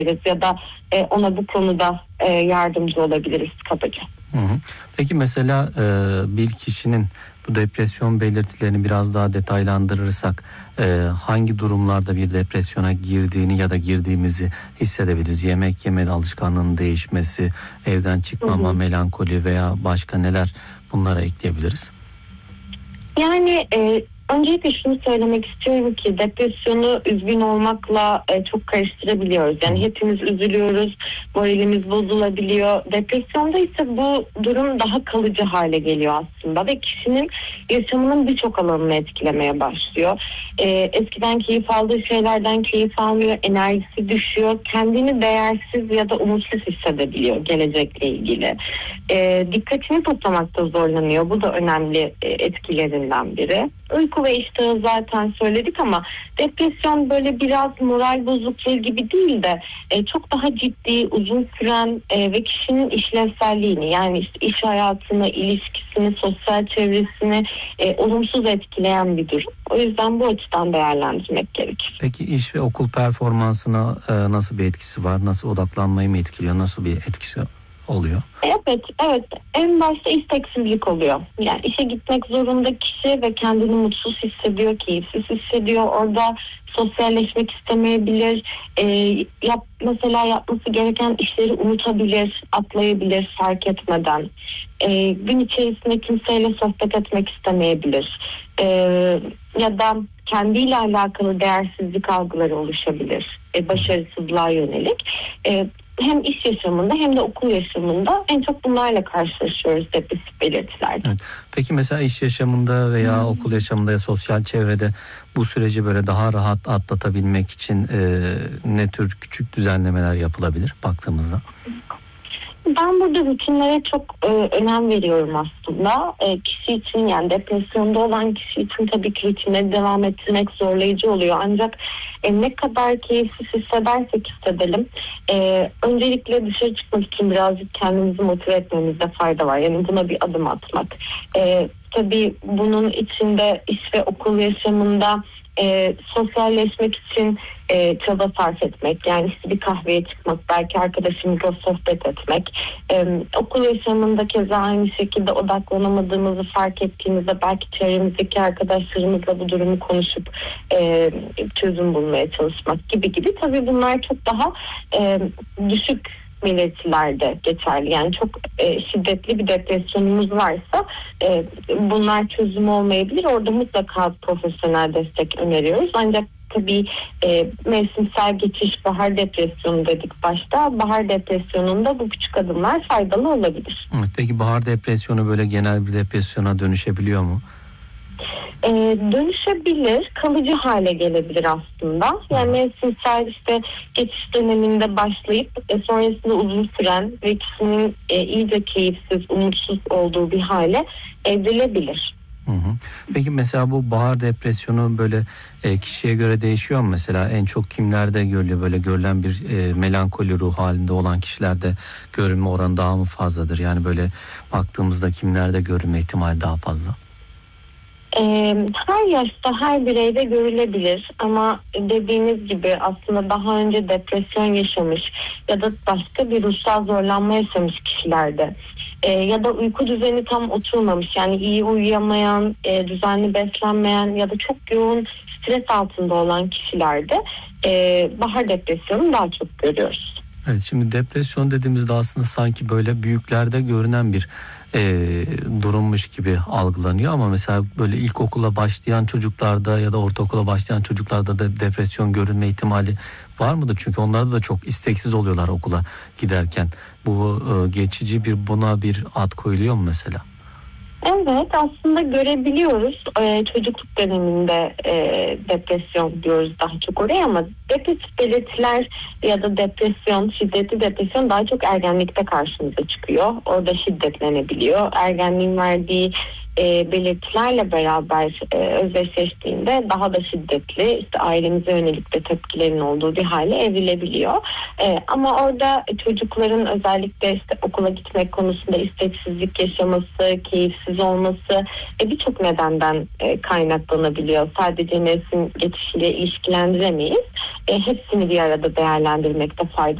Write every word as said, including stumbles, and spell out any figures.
ya da e, ona bu konuda e, yardımcı olabiliriz kabaca. Hı hı. Peki mesela e, bir kişinin bu depresyon belirtilerini biraz daha detaylandırırsak e, hangi durumlarda bir depresyona girdiğini ya da girdiğimizi hissedebiliriz? Yemek yeme alışkanlığının değişmesi, evden çıkmama, hı hı. melankoli veya başka neler, bunlara ekleyebiliriz? Yani e, öncelikle şunu söylemek istiyorum ki depresyonu üzgün olmakla e, çok karıştırabiliyoruz. Yani hepimiz üzülüyoruz, moralimiz bozulabiliyor. Depresyonda ise bu durum daha kalıcı hale geliyor aslında ve kişinin yaşamının birçok alanını etkilemeye başlıyor. E, eskiden keyif aldığı şeylerden keyif almıyor, enerjisi düşüyor, kendini değersiz ya da umutsuz hissedebiliyor gelecekle ilgili. E, dikkatini toplamakta zorlanıyor. Bu da önemli e, etkilerinden biri. Uyku ve iştahı zaten söyledik ama depresyon böyle biraz moral bozukluğu gibi değil de e, çok daha ciddi, uzun süren e, ve kişinin işlevselliğini, yani işte iş hayatını, ilişkisini, sosyal çevresini e, olumsuz etkileyen bir durum. O yüzden bu açıdan değerlendirmek gerekir. Peki iş ve okul performansına e, nasıl bir etkisi var? Nasıl, odaklanmayı mı etkiliyor? Nasıl bir etkisi oluyor? Evet, evet. En başta isteksizlik oluyor. Yani işe gitmek zorunda kişi ve kendini mutsuz hissediyor, keyifsiz hissediyor. Orada sosyalleşmek istemeyebilir. Ee, yap, mesela yapması gereken işleri unutabilir, atlayabilir fark etmeden. Ee, gün içerisinde kimseyle sohbet etmek istemeyebilir. Ee, ya da kendiyle alakalı değersizlik algıları oluşabilir. Ee, başarısızlığa yönelik. Ee, Hem iş yaşamında hem de okul yaşamında en çok bunlarla karşılaşıyoruz depresif belirtilerde. Evet. Peki mesela iş yaşamında veya hmm. okul yaşamında ya sosyal çevrede bu süreci böyle daha rahat atlatabilmek için e, ne tür küçük düzenlemeler yapılabilir baktığımızda? Ben burada rutinlere çok e, önem veriyorum aslında. E, kişi için, yani depresyonda olan kişi için tabii ki rutinleri devam ettirmek zorlayıcı oluyor. Ancak e, ne kadar keyifsiz hissedersek hissedelim, e, öncelikle dışarı çıkmak için birazcık kendimizi motive etmemizde fayda var. Yani buna bir adım atmak. E, tabii bunun içinde iş ve okul yaşamında E, sosyalleşmek için e, çaba sarf etmek, yani işte bir kahveye çıkmak, belki arkadaşımızla sohbet etmek, e, okul yaşamında keza aynı şekilde odaklanamadığımızı fark ettiğimizde belki çevremizdeki arkadaşlarımızla bu durumu konuşup e, çözüm bulmaya çalışmak gibi gibi. Tabii bunlar çok daha e, düşük belirtilerde geçerli. Yani çok e, şiddetli bir depresyonumuz varsa e, bunlar çözüm olmayabilir. Orada mutlaka profesyonel destek öneriyoruz. Ancak tabii e, mevsimsel geçiş, bahar depresyonu dedik başta. Bahar depresyonunda bu küçük adımlar faydalı olabilir. Evet, peki bahar depresyonu böyle genel bir depresyona dönüşebiliyor mu? Ee, dönüşebilir, kalıcı hale gelebilir aslında. Yani mevsimsel işte geçiş döneminde başlayıp e, sonrasında uzun süren ve kişinin e, iyice keyifsiz, umutsuz olduğu bir hale evrilebilir. Hı hı. Peki mesela bu bahar depresyonu böyle e, kişiye göre değişiyor mu? Mesela en çok kimlerde görülüyor? Böyle görülen bir e, melankoli ruh halinde olan kişilerde görülme oranı daha mı fazladır? Yani böyle baktığımızda kimlerde görülme ihtimali daha fazla? Her yaşta, her bireyde görülebilir ama dediğiniz gibi aslında daha önce depresyon yaşamış ya da başka bir ruhsal zorlanma yaşamış kişilerde e, ya da uyku düzeni tam oturmamış, yani iyi uyuyamayan, e, düzenli beslenmeyen ya da çok yoğun stres altında olan kişilerde e, bahar depresyonu daha çok görüyoruz. Evet, şimdi depresyon dediğimizde aslında sanki böyle büyüklerde görünen bir e, durummuş gibi algılanıyor ama mesela böyle ilkokula başlayan çocuklarda ya da ortaokula başlayan çocuklarda da depresyon görünme ihtimali var mıdır? Çünkü onlarda da çok isteksiz oluyorlar okula giderken. Bu e, geçici bir, buna bir ad koyuluyor mu mesela? Evet, aslında görebiliyoruz. Ee, çocukluk döneminde e, depresyon diyoruz daha çok oraya ama depresif belirtiler ya da depresyon, şiddetli depresyon daha çok ergenlikte karşımıza çıkıyor. Orada şiddetlenebiliyor. Ergenliğin verdiği e, belirtilerle beraber e, özdeşleştiğinde daha da şiddetli, işte ailemize yönelik de tepkilerin olduğu bir hale evrilebiliyor. E, ama orada çocukların özellikle işte okula gitmek konusunda isteksizlik yaşaması, keyifsiz olması e, birçok nedenden e, kaynaklanabiliyor. Sadece mevsim geçişiyle ilişkilendiremeyiz. E, hepsini bir arada değerlendirmekte fayda